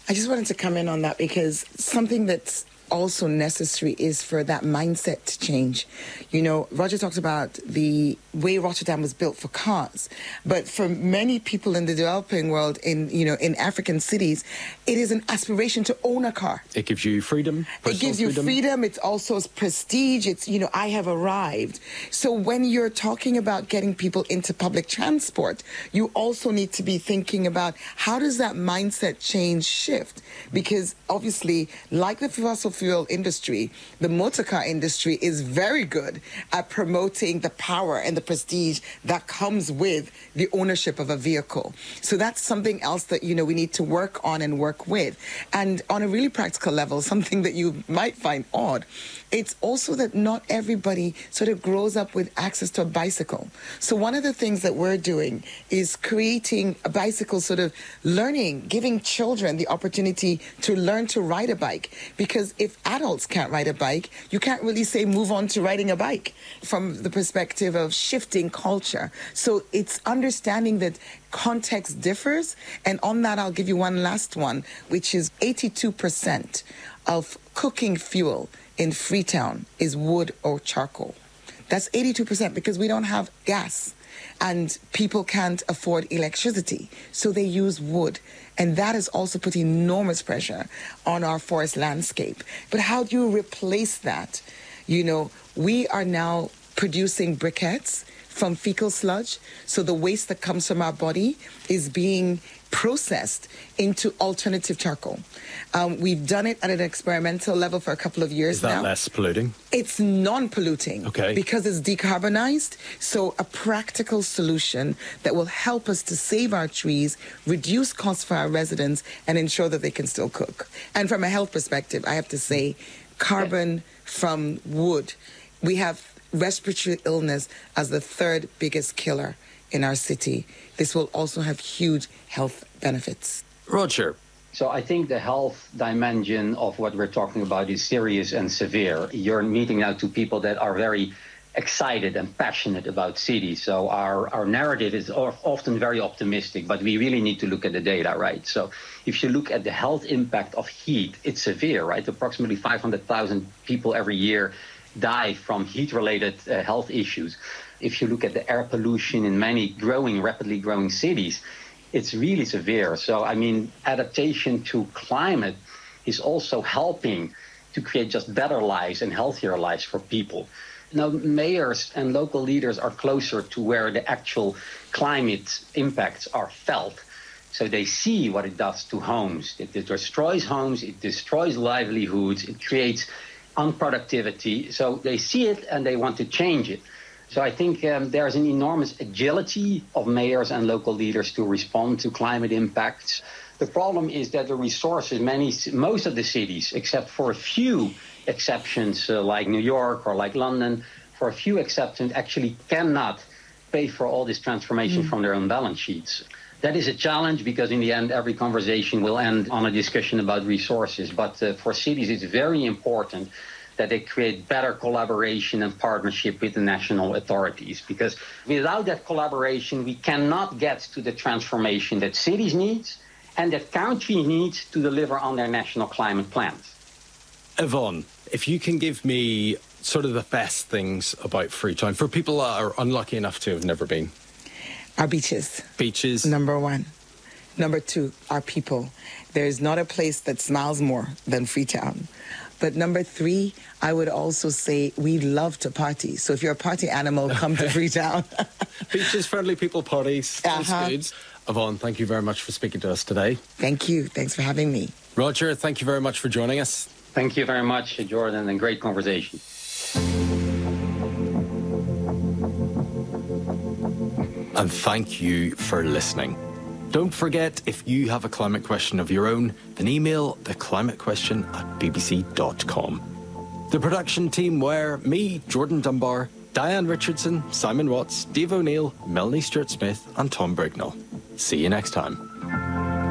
I just wanted to come in on that because something that's also necessary is for that mindset to change. You know, Roger talked about the way Rotterdam was built for cars, but for many people in the developing world, in African cities, it is an aspiration to own a car. It gives you freedom. It gives you freedom. It's also prestige. It's, I have arrived. So when you're talking about getting people into public transport, you also need to be thinking about how does that mindset change shift? Because obviously, like the fossil fuel industry, the motor car industry is very good at promoting the power and the prestige that comes with the ownership of a vehicle. So that's something else that, we need to work on and work with. And on a really practical level, something that you might find odd, it's also that not everybody sort of grows up with access to a bicycle. So one of the things that we're doing is creating a bicycle sort of learning, giving children the opportunity to learn to ride a bike. Because if adults can't ride a bike, you can't really say move on to riding a bike from the perspective of shifting culture. So it's understanding that context differs. And on that, I'll give you one last one, which is 82% of cooking fuel in Freetown is wood or charcoal. That's 82% because we don't have gas and people can't afford electricity. So they use wood. And that has also put enormous pressure on our forest landscape. But how do you replace that? We are now producing briquettes from fecal sludge. So the waste that comes from our body is being processed into alternative charcoal. We've done it at an experimental level for a couple of years now. Is that less polluting? It's non-polluting. Okay. Because it's decarbonized. So a practical solution that will help us to save our trees, reduce costs for our residents, and ensure that they can still cook. And from a health perspective, I have to say, carbon from wood. We have respiratory illness as the third biggest killer in our city. This will also have huge health benefits. Roger. So I think the health dimension of what we're talking about is serious and severe. You're meeting now two people that are very excited and passionate about cities. So our narrative is often very optimistic, but we really need to look at the data, right? So if you look at the health impact of heat, it's severe, right? Approximately 500,000 people every year die from heat-related health issues. If you look at the air pollution in many rapidly growing cities, it's really severe. So, adaptation to climate is also helping to create just better lives and healthier lives for people. Now, mayors and local leaders are closer to where the actual climate impacts are felt. So they see what it does to homes. It destroys homes, it destroys livelihoods, it creates unproductivity. So they see it and they want to change it. So I think there's an enormous agility of mayors and local leaders to respond to climate impacts. The problem is that the resources, most of the cities, except for a few exceptions like New York or like London, for a few exceptions, actually cannot pay for all this transformation from their own balance sheets. That is a challenge because in the end, every conversation will end on a discussion about resources. But for cities, it's very important that they create better collaboration and partnership with the national authorities. Because without that collaboration, we cannot get to the transformation that cities need and that countries need to deliver on their national climate plans. Yvonne, if you can give me sort of the best things about Freetown for people that are unlucky enough to have never been. Our beaches. Beaches. Number one. Number two, our people. There's not a place that smiles more than Freetown. But number three, I would also say we love to party. So if you're a party animal, come to Freetown. Beaches, friendly people, parties, foods. Yvonne, thank you very much for speaking to us today. Thank you. Thanks for having me. Roger, thank you very much for joining us. Thank you very much, Jordan, and great conversation. And thank you for listening. Don't forget, if you have a climate question of your own, then email theclimatequestion@bbc.com. The production team were me, Jordan Dunbar, Diane Richardson, Simon Watts, Dave O'Neill, Melanie Stewart-Smith and Tom Brignall. See you next time.